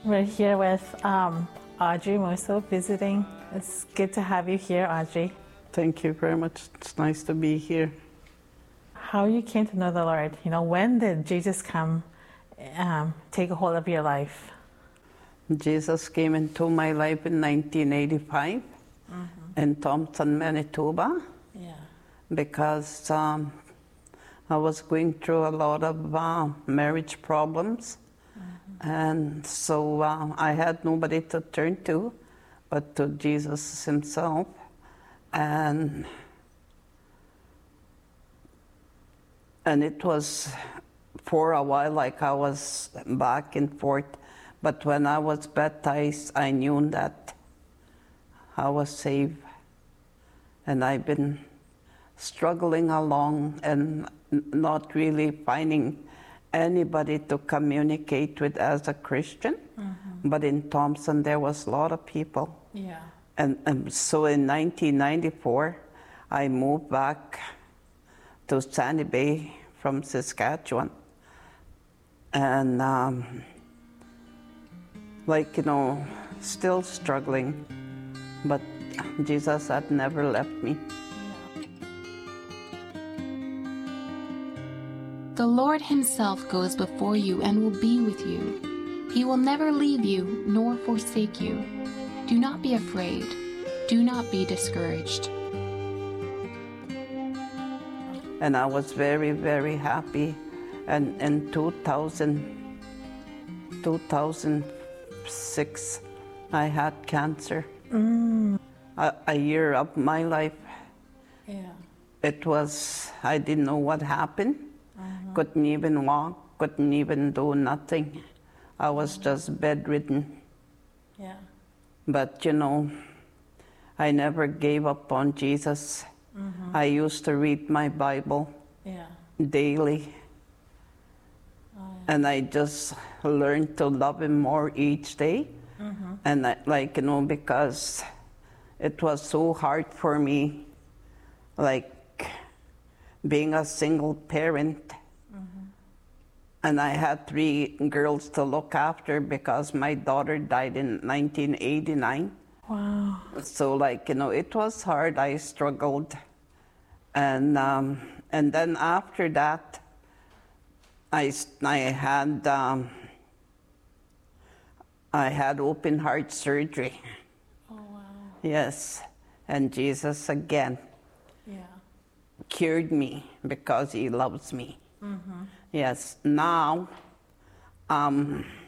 We're here with Audrey Musso visiting. It's good to have you here, Audrey. Thank you very much. It's nice to be here. How you came to know the Lord? When did Jesus come take a hold of your life? Jesus came into my life in 1985 in Thompson, Manitoba, because I was going through a lot of marriage problems. And so I had nobody to turn to but to Jesus himself. And it was for a while like I was back and forth. But when I was baptized, I knew that I was saved. And I've been struggling along and not really finding anybody to communicate with as a Christian. But in Thompson, there was a lot of people. Yeah. And so in 1994, I moved back to Sandy Bay from Saskatchewan. And still struggling, but Jesus had never left me. The Lord himself goes before you and will be with you. He will never leave you nor forsake you. Do not be afraid. Do not be discouraged. And I was very, very happy. And in 2006, I had cancer. A year of my life. Yeah. I didn't know what happened. Couldn't even walk, couldn't even do nothing. I was just bedridden. Yeah. But I never gave up on Jesus. I used to read my Bible daily. And I just learned to love him more each day. And because it was so hard for me, being a single parent. And I had 3 girls to look after because my daughter died in 1989. Wow. So it was hard. I struggled. And then after that, I had open heart surgery. Oh, wow. Yes. And Jesus again cured me because he loves me. Yes. Now,